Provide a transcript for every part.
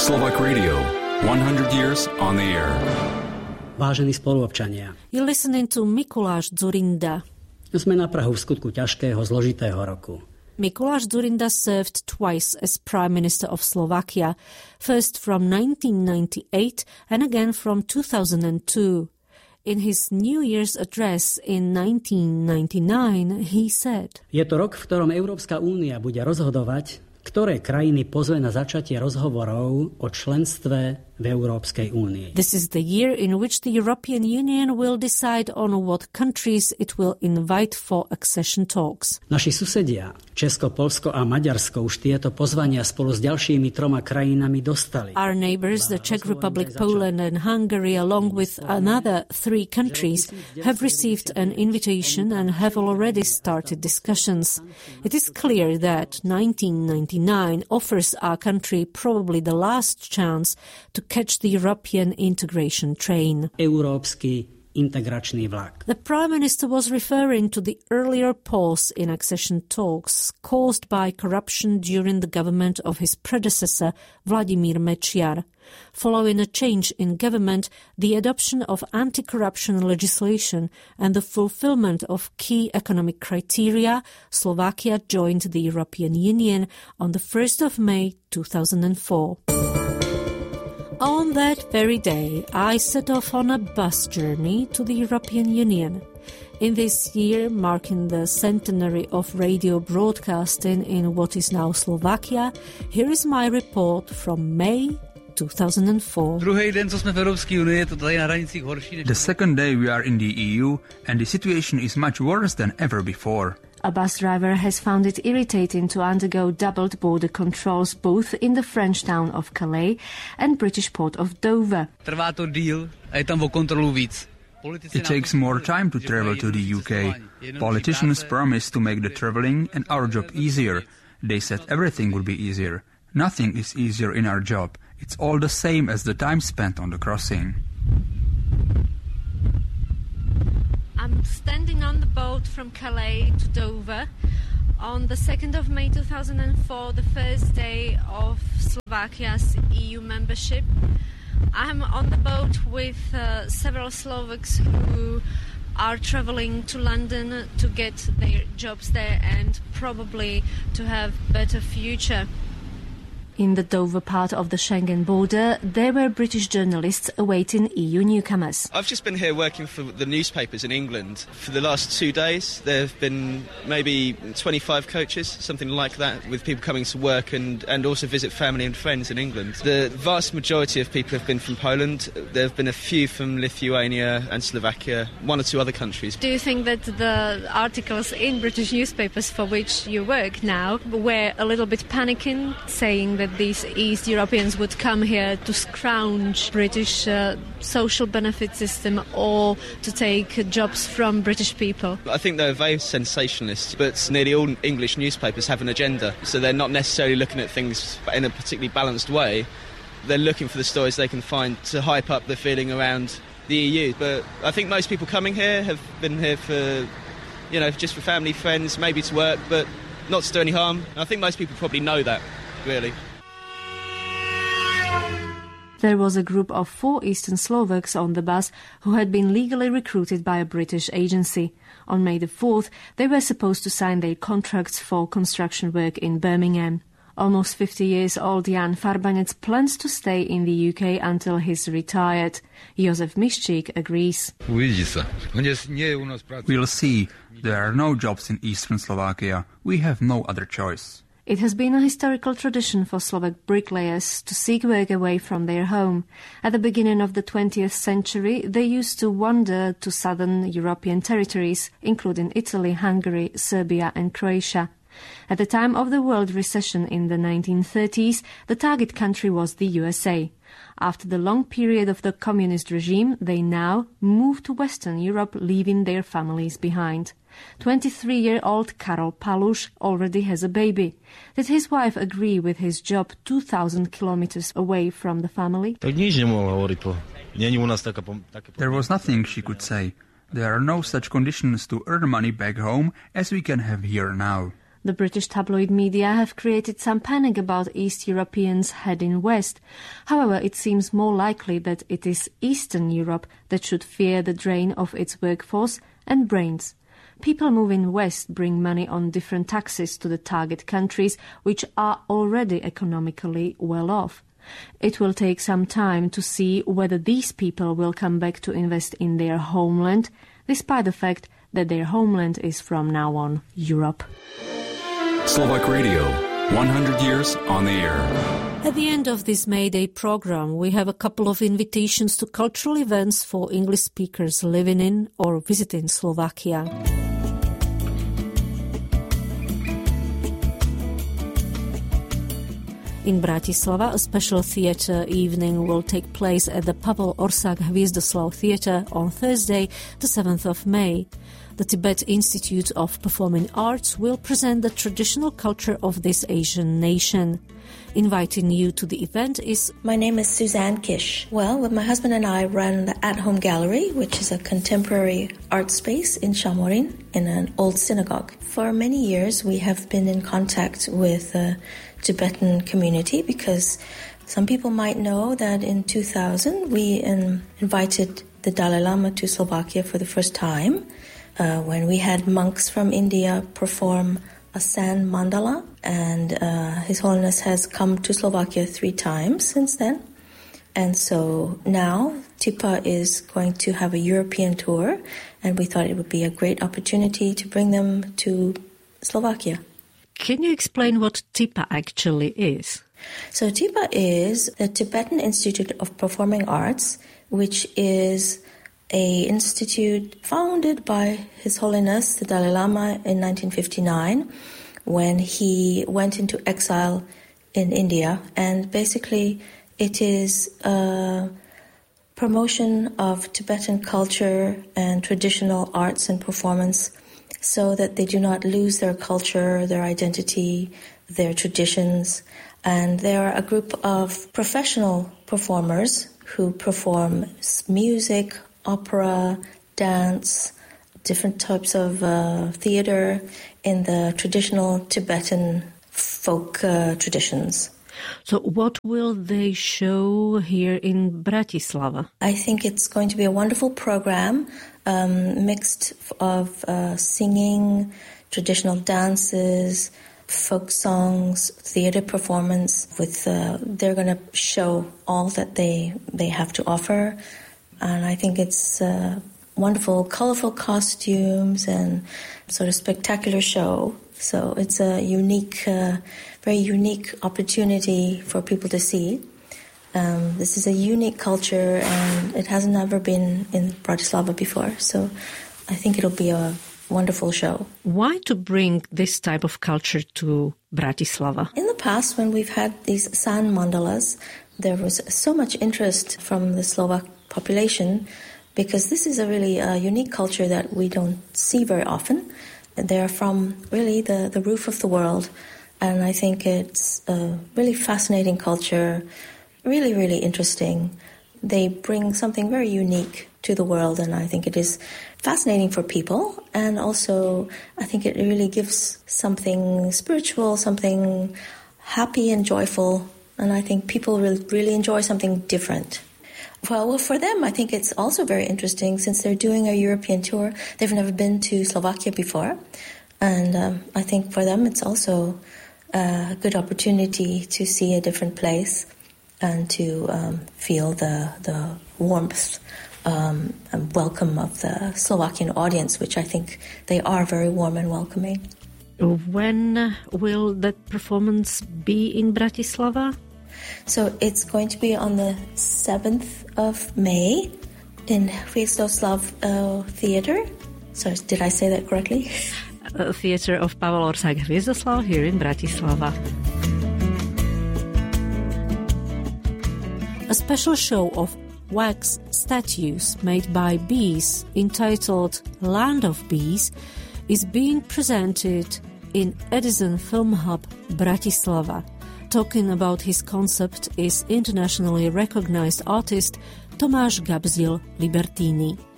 Slovak Radio, 100 years on the air. Vážení spoluobčania, You're listening to Mikuláš Dzurinda. sme na prahu v skutku ťažkého, zložitého roku. Mikuláš Dzurinda served twice as Prime Minister of Slovakia, first from 1998 and again from 2002. In his New Year's address in 1999, he said, Je to rok, v ktorom Európska únia bude rozhodovať, ktoré krajiny pozve na začatie rozhovorov o členstve v Európskej únii. This is the year in which the European Union will decide on what countries it will invite for accession talks. Naši susedia, Česko, Poľsko a Maďarsko, už tieto pozvania spolu s ďalšími 3 krajinami dostali. Our neighbors, the Czech Republic, Poland and Hungary, along with another 3 countries, have received an invitation and have already started discussions. It is clear that 1999 offers our country probably the last chance to catch the European integration train. Európsky integračný vlak. The Prime Minister was referring to the earlier pause in accession talks caused by corruption during the government of his predecessor, Vladimír Mečiar. Following a change in government, the adoption of anti-corruption legislation and the fulfillment of key economic criteria, Slovakia joined the European Union on the 1st of May 2004. On that very day, I set off on a bus journey to the European Union. In this year, marking the centenary of radio broadcasting in what is now Slovakia, here is my report from May 2004. The second day we are in the EU and the situation is much worse than ever before. A bus driver has found it irritating to undergo doubled border controls both in the French town of Calais and British port of Dover. It takes more time to travel to the UK. Politicians promised to make the travelling and our job easier. They said everything would be easier. Nothing is easier in our job. It's all the same as the time spent on the crossing. I'm standing on the boat from Calais to Dover on the 2nd of May 2004, the first day of Slovakia's EU membership. I'm on the boat with several Slovaks who are traveling to London to get their jobs there and probably to have better future. In the Dover part of the Schengen border, there were British journalists awaiting EU newcomers. I've just been here working for the newspapers in England. For the last 2 days, there have been maybe 25 coaches, something like that, with people coming to work and also visit family and friends in England. The vast majority of people have been from Poland. There have been a few from Lithuania and Slovakia, 1 or 2 other countries. Do you think that the articles in British newspapers for which you work now were a little bit panicking, saying that these East Europeans would come here to scrounge British social benefit system or to take jobs from British people? I think they're very sensationalist, but nearly all English newspapers have an agenda, so they're not necessarily looking at things in a particularly balanced way. They're looking for the stories they can find to hype up the feeling around the EU. But I think most people coming here have been here for, just for family, friends, maybe to work, but not to do any harm. I think most people probably know that, really. There was a group of 4 Eastern Slovaks on the bus who had been legally recruited by a British agency. On May the 4th, they were supposed to sign their contracts for construction work in Birmingham. Almost 50 years old Jan Farbanec plans to stay in the UK until he's retired. Jozef Miščík agrees. We'll see. There are no jobs in Eastern Slovakia. We have no other choice. It has been a historical tradition for Slovak bricklayers to seek work away from their home. At the beginning of the 20th century, they used to wander to southern European territories, including Italy, Hungary, Serbia and Croatia. At the time of the world recession in the 1930s, the target country was the USA. After the long period of the communist regime, they now moved to Western Europe, leaving their families behind. 23-year-old Karol Paluš already has a baby. Did his wife agree with his job 2,000 kilometers away from the family? There was nothing she could say. There are no such conditions to earn money back home as we can have here now. The British tabloid media have created some panic about East Europeans heading west. However, it seems more likely that it is Eastern Europe that should fear the drain of its workforce and brains. People moving west bring money on different taxes to the target countries, which are already economically well off. It will take some time to see whether these people will come back to invest in their homeland, despite the fact that their homeland is from now on Europe. Slovak Radio, 100 years on the air. At the end of this May Day program, we have a couple of invitations to cultural events for English speakers living in or visiting Slovakia. In Bratislava, a special theatre evening will take place at the Pavel Orsak Hviezdoslav Theatre on Thursday, the 7th of May. The Tibet Institute of Performing Arts will present the traditional culture of this Asian nation. Inviting you to the event is... My name is Suzanne Kish. Well, my husband and I run the At Home Gallery, which is a contemporary art space in Chamorin, in an old synagogue. For many years, we have been in contact with the Tibetan community because some people might know that in 2000, we invited the Dalai Lama to Slovakia for the first time when we had monks from India perform a sand mandala, and His Holiness has come to Slovakia 3 times since then. And so now TIPA is going to have a European tour, and we thought it would be a great opportunity to bring them to Slovakia. Can you explain what TIPA actually is? So TIPA is the Tibetan Institute of Performing Arts, which is an institute founded by His Holiness the Dalai Lama in 1959 when he went into exile in India. And basically it is a promotion of Tibetan culture and traditional arts and performance so that they do not lose their culture, their identity, their traditions. And they are a group of professional performers who perform music, opera, dance, different types of theater in the traditional Tibetan folk traditions. So what will they show here in Bratislava? I think it's going to be a wonderful program, mixed of singing, traditional dances, folk songs, theater performance. They're going to show all that they have to offer. And I think it's wonderful, colorful costumes and sort of spectacular show. So it's a unique, very unique opportunity for people to see. This is a unique culture, and it has never been in Bratislava before. So I think it'll be a wonderful show. Why to bring this type of culture to Bratislava? In the past, when we've had these sand mandalas, there was so much interest from the Slovak population because this is a really unique culture that we don't see very often. They're from really the roof of the world, and I think it's a really fascinating culture, really, really interesting. They bring something very unique to the world, and I think it is fascinating for people, and also I think it really gives something spiritual, something happy and joyful, and I think people will really enjoy something different. Well, for them, I think it's also very interesting since they're doing a European tour. They've never been to Slovakia before, and I think for them it's also a good opportunity to see a different place and to feel the warmth and welcome of the Slovakian audience, which I think they are very warm and welcoming. When will that performance be in Bratislava? So it's going to be on the 7th of May in Hviezdoslav Theatre. Sorry, did I say that correctly? Theatre of Pavel Orsak Hviezdoslav here in Bratislava. A special show of wax statues made by bees entitled Land of Bees is being presented in Edison Film Hub Bratislava. Talking about his concept is internationally recognized artist Tomáš Gabzil Libertini.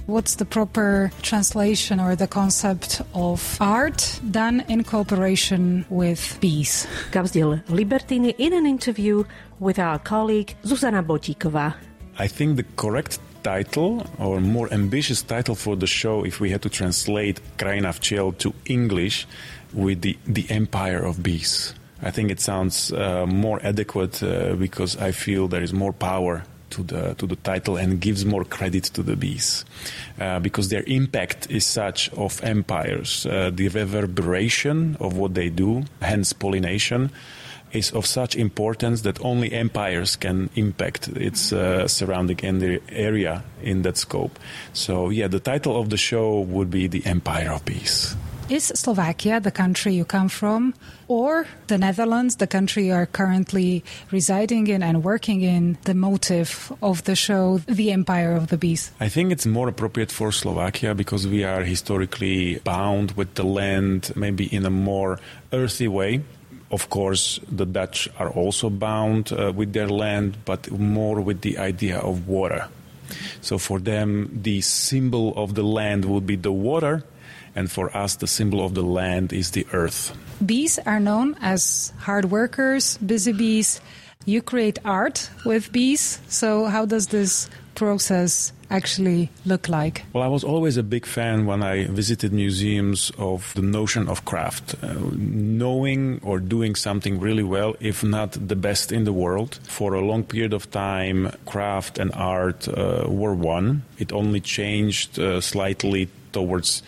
What's the proper translation or the concept of art done in cooperation with bees? Gabsdiel Libertini in an interview with our colleague Zuzana Botíková. I think the correct title, or more ambitious title for the show, if we had to translate Krajina včiel to English, with the Empire of Bees. I think it sounds more adequate because I feel there is more power to the title and gives more credit to the bees because their impact is such of empires. The reverberation of what they do, hence pollination, is of such importance that only empires can impact its surrounding area in that scope. So, the title of the show would be The Empire of Bees. Is Slovakia the country you come from, or the Netherlands, the country you are currently residing in and working in, the motive of the show, The Empire of the Bees? I think it's more appropriate for Slovakia because we are historically bound with the land, maybe in a more earthy way. Of course, the Dutch are also bound with their land, but more with the idea of water. So for them, the symbol of the land would be the water, and for us, the symbol of the land is the earth. Bees are known as hard workers, busy bees. You create art with bees. So how does this process actually look like? Well, I was always a big fan when I visited museums of the notion of craft. Knowing or doing something really well, if not the best in the world. For a long period of time, craft and art were one. It only changed slightly towards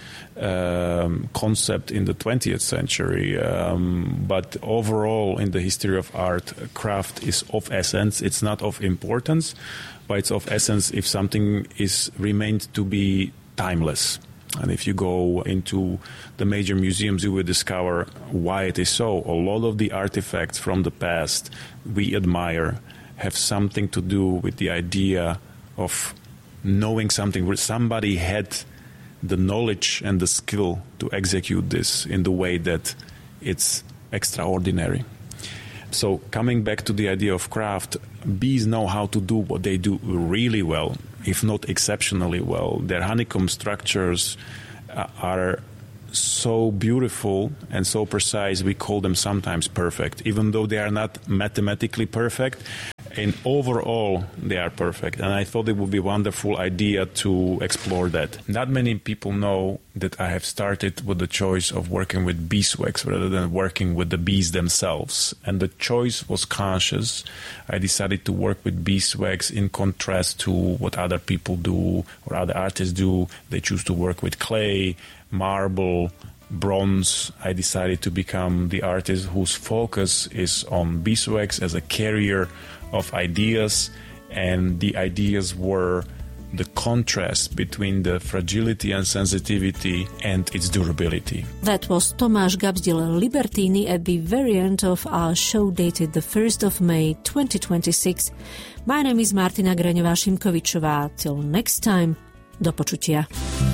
concept in the 20th century. But overall, in the history of art, craft is of essence. It's not of importance, but it's of essence if something is remained to be timeless. And if you go into the major museums, you will discover why it is so. A lot of the artifacts from the past we admire have something to do with the idea of knowing something where somebody had the knowledge and the skill to execute this in the way that it's extraordinary. So coming back to the idea of craft, bees know how to do what they do really well, if not exceptionally well. Their honeycomb structures are so beautiful and so precise, we call them sometimes perfect, even though they are not mathematically perfect. And overall, they are perfect. And I thought it would be a wonderful idea to explore that. Not many people know that I have started with the choice of working with beeswax rather than working with the bees themselves. And the choice was conscious. I decided to work with beeswax in contrast to what other people do or other artists do. They choose to work with clay, marble, bronze. I decided to become the artist whose focus is on beeswax as a carrier of ideas, and the ideas were the contrast between the fragility and sensitivity and its durability. That was Tomáš Gabsdiel Libertini at the very end of our show dated the 1st of May 2026. My name is Martina Graňová-Šimkovičová. Till next time, do počutia.